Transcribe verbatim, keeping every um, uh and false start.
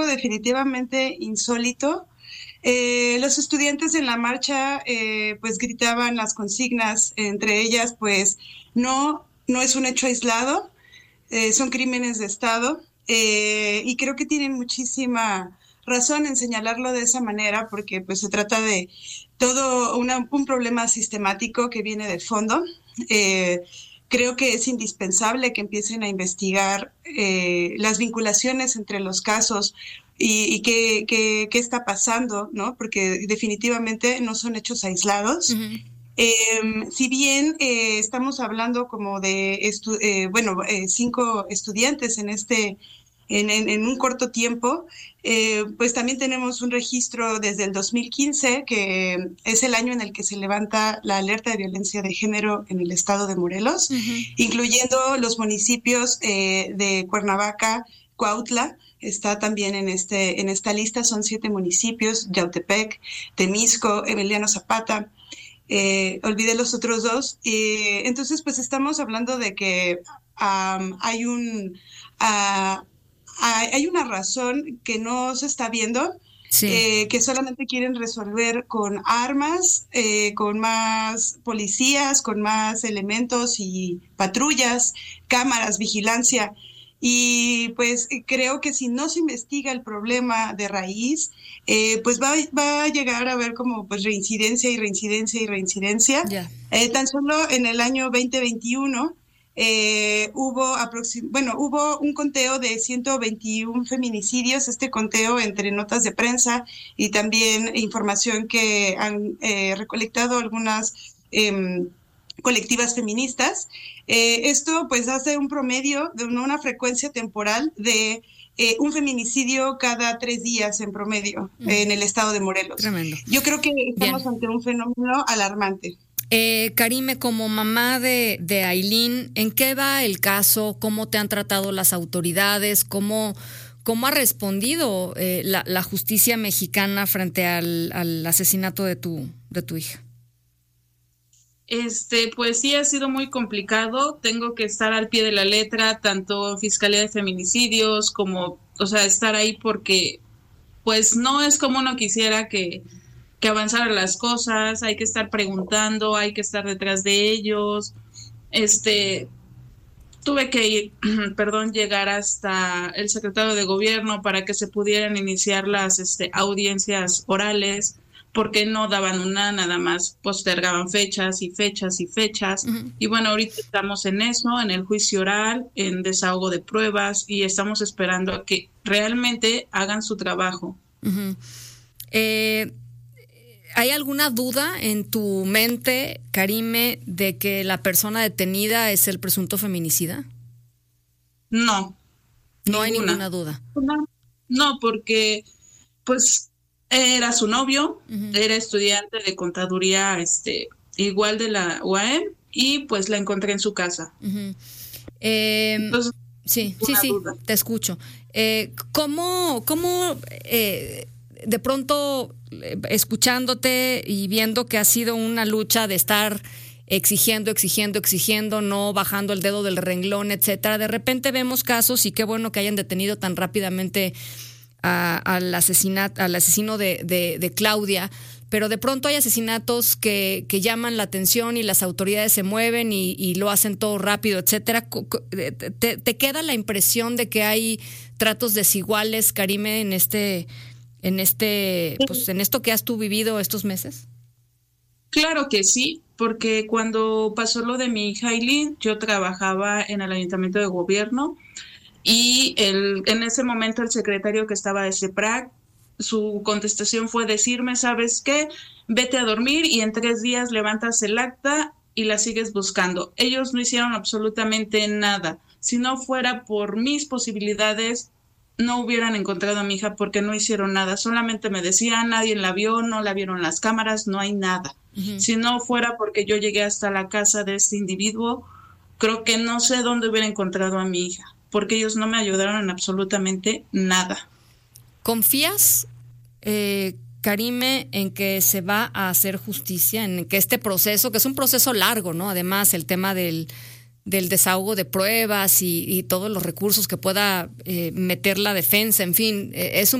definitivamente insólito. Eh, los estudiantes en la marcha eh, pues gritaban las consignas, entre ellas pues no, no es un hecho aislado, eh, son crímenes de Estado, eh, y creo que tienen muchísima razón en señalarlo de esa manera, porque pues se trata de todo una, un problema sistemático que viene de fondo. Eh, creo que es indispensable que empiecen a investigar eh, las vinculaciones entre los casos y, y qué, qué, qué está pasando, ¿no? Porque definitivamente no son hechos aislados. Uh-huh. Eh, si bien eh, estamos hablando como de, estu eh, bueno, eh, cinco estudiantes en este, en, en, en un corto tiempo, eh, pues también tenemos un registro desde el dos mil quince, que es el año en el que se levanta la alerta de violencia de género en el estado de Morelos, uh-huh. incluyendo los municipios eh, de Cuernavaca, Cuautla, está también en, este, en esta lista, son siete municipios, Yautepec, Temisco, Emiliano Zapata. Eh, olvidé los otros dos. Eh, entonces, pues estamos hablando de que um, hay un uh, hay, hay una razón que no se está viendo, sí. eh, que solamente quieren resolver con armas, eh, con más policías, con más elementos y patrullas, cámaras, vigilancia. Y pues creo que si no se investiga el problema de raíz, eh, pues va, va a llegar a haber como pues reincidencia y reincidencia y reincidencia. Yeah. Eh, tan solo en el año veinte veintiuno eh, hubo, bueno, hubo un conteo de ciento veintiún feminicidios, este conteo entre notas de prensa y también información que han eh, recolectado algunas eh, colectivas feministas. Eh, esto pues hace un promedio de una frecuencia temporal de eh, un feminicidio cada tres días en promedio mm. eh, en el estado de Morelos. Tremendo. Yo creo que estamos Bien. ante un fenómeno alarmante. Eh, Karime, como mamá de, de Aylin, ¿en qué va el caso? ¿Cómo te han tratado las autoridades? ¿Cómo, cómo ha respondido eh, la, la justicia mexicana frente al, al asesinato de tu, de tu hija? Este, pues sí ha sido muy complicado. Tengo que estar al pie de la letra, tanto en Fiscalía de Feminicidios como, o sea, estar ahí porque, pues no es como uno quisiera que, que avanzaran las cosas. Hay que estar preguntando, hay que estar detrás de ellos. Este, tuve que ir, perdón, llegar hasta el secretario de Gobierno para que se pudieran iniciar las, este, audiencias orales, porque no daban una, nada más postergaban fechas y fechas y fechas. Uh-huh. Y bueno, ahorita estamos en eso, en el juicio oral, en desahogo de pruebas, y estamos esperando a que realmente hagan su trabajo. Uh-huh. Eh, ¿hay alguna duda en tu mente, Karime, de que la persona detenida es el presunto feminicida? No. No ninguna. hay ninguna duda. No, no, porque pues era su novio, uh-huh. era estudiante de contaduría, este, igual de la U A M, y pues la encontré en su casa. Uh-huh. eh, Entonces, sí, sí, sí, duda. Te escucho. Eh, ¿Cómo, cómo eh, de pronto, eh, escuchándote y viendo que ha sido una lucha de estar exigiendo, exigiendo, exigiendo, no bajando el dedo del renglón, etcétera, de repente vemos casos, y qué bueno que hayan detenido tan rápidamente A, al, asesinato, al asesino de, de, de Claudia, pero de pronto hay asesinatos que, que llaman la atención y las autoridades se mueven y, y lo hacen todo rápido, etcétera. ¿Te, ¿Te queda la impresión de que hay tratos desiguales, Karime, en este, en este, pues en esto que has tú vivido estos meses? Claro que sí, porque cuando pasó lo de mi hija Aylin, yo trabajaba en el Ayuntamiento de Gobierno. Y el, en ese momento el secretario que estaba de CEPRAC, su contestación fue decirme, ¿sabes qué? Vete a dormir y en tres días levantas el acta y la sigues buscando. Ellos no hicieron absolutamente nada. Si no fuera por mis posibilidades, no hubieran encontrado a mi hija, porque no hicieron nada. Solamente me decían, nadie la vio, no la vieron las cámaras, no hay nada. Uh-huh. Si no fuera porque yo llegué hasta la casa de este individuo, creo que no sé dónde hubiera encontrado a mi hija, porque ellos no me ayudaron en absolutamente nada. ¿Confías, eh, Karime, en que se va a hacer justicia, en que este proceso, que es un proceso largo, ¿no? Además, el tema del, del desahogo de pruebas y, y todos los recursos que pueda eh, meter la defensa, en fin, eh, es un